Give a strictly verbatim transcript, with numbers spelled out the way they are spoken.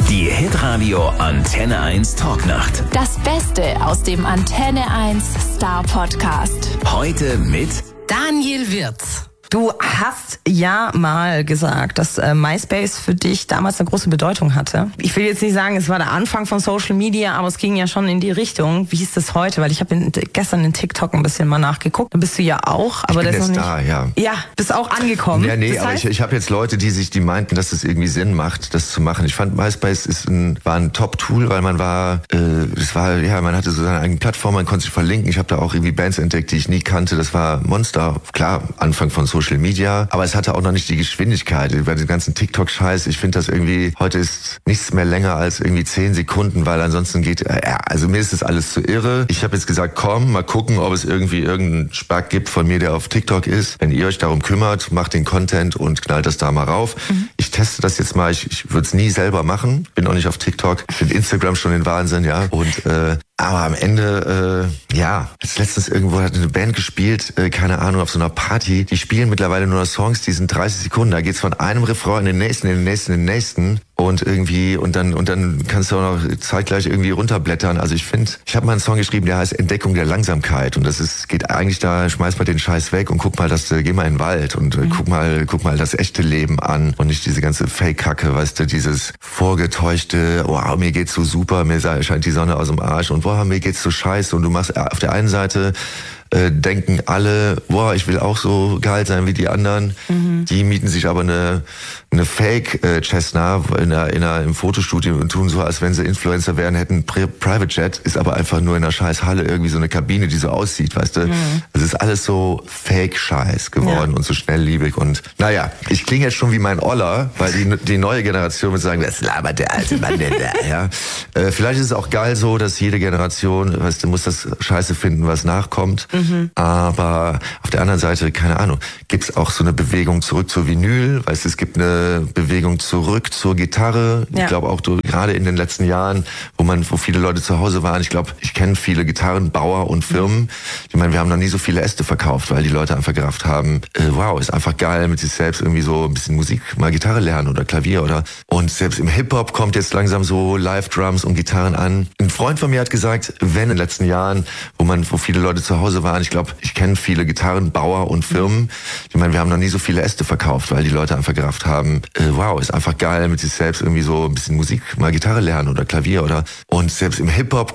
Die Hitradio Antenne eins Talknacht. Das Beste aus dem Antenne eins Star Podcast. Heute mit Daniel Wirz. Du hast ja mal gesagt, dass äh, MySpace für dich damals eine große Bedeutung hatte. Ich will jetzt nicht sagen, es war der Anfang von Social Media, aber es ging ja schon in die Richtung. Wie ist das heute? Weil ich habe gestern in TikTok ein bisschen mal nachgeguckt. Da bist du ja auch, aber ich bin das ist jetzt noch nicht. Da, ja. Ja, bist auch angekommen. Ja, nee, das aber heißt, ich, ich habe jetzt Leute, die sich, die meinten, dass es irgendwie Sinn macht, das zu machen. Ich fand MySpace ist ein, war ein Top-Tool, weil man war, äh, es war, ja, man hatte so seine eigene Plattform, man konnte sich verlinken. Ich habe da auch irgendwie Bands entdeckt, die ich nie kannte. Das war Monster, klar, Anfang von Social Media. Aber es hatte auch noch nicht die Geschwindigkeit über den ganzen TikTok-Scheiß. Ich finde das irgendwie, heute ist nichts mehr länger als irgendwie zehn Sekunden, weil ansonsten geht, ja, also mir ist das alles zu irre. Ich habe jetzt gesagt, komm, mal gucken, ob es irgendwie irgendeinen Spack gibt von mir, der auf TikTok ist. Wenn ihr euch darum kümmert, macht den Content und knallt das da mal rauf. Mhm. Ich teste das jetzt mal. Ich, ich würde es nie selber machen. Bin auch nicht auf TikTok. Ich finde Instagram schon den Wahnsinn, ja. Und äh, aber am Ende, äh, ja, jetzt letztens irgendwo hat eine Band gespielt, äh, keine Ahnung, auf so einer Party. Die spielen mittlerweile nur noch Songs, die sind dreißig Sekunden. Da geht's von einem Refrain in den nächsten, in den nächsten, in den nächsten. Und irgendwie, und dann und dann kannst du auch noch zeitgleich irgendwie runterblättern. Also ich finde, ich habe mal einen Song geschrieben, der heißt Entdeckung der Langsamkeit. Und das ist, geht eigentlich da, schmeiß mal den Scheiß weg und guck mal, dass du, geh mal in den Wald und mhm. guck mal, guck mal das echte Leben an und nicht diese ganze Fake-Kacke, weißt du, dieses vorgetäuschte, wow, mir geht's so super, mir scheint die Sonne aus dem Arsch und wow, mir geht's so scheiße. Und du machst auf der einen Seite Äh, denken alle, boah, ich will auch so geil sein wie die anderen. Mhm. Die mieten sich aber eine eine Fake äh, Cessna in einer, in einer, im Fotostudio und tun so, als wenn sie Influencer wären, hätten Pri- Private Jet, ist aber einfach nur in einer scheiß Halle irgendwie so eine Kabine, die so aussieht, weißt du. Mhm. Es ist alles so Fake-Scheiß geworden ja. und so schnellliebig und naja, ich klinge jetzt schon wie mein Oller, weil die die neue Generation wird sagen, was labert der alte Mann denn da, ja. Äh, vielleicht ist es auch geil so, dass jede Generation, weißt du, muss das Scheiße finden, was nachkommt. Mhm. Aber auf der anderen Seite, keine Ahnung, gibt's auch so eine Bewegung zurück zur Vinyl, weißt du, es gibt eine Bewegung zurück zur Gitarre. Ja. Ich glaube auch du, gerade in den letzten Jahren, wo man, wo viele Leute zu Hause waren, ich glaube, ich kenne viele Gitarrenbauer und Firmen. Ich meine, wir haben noch nie so viele Äste verkauft, weil die Leute einfach gerafft haben, äh, wow, ist einfach geil, mit sich selbst irgendwie so ein bisschen Musik, mal Gitarre lernen oder Klavier oder. Und selbst im Hip-Hop kommt jetzt langsam so Live-Drums und Gitarren an. Ein Freund von mir hat gesagt, wenn in den letzten Jahren, wo man, wo viele Leute zu Hause waren, ich glaube, ich kenne viele Gitarrenbauer und Firmen. Ich meine, wir haben noch nie so viele Äste verkauft, weil die Leute einfach gerafft haben, äh, wow, ist einfach geil, mit sich selbst irgendwie so ein bisschen Musik, mal Gitarre lernen oder Klavier oder. Und selbst im Hip-Hop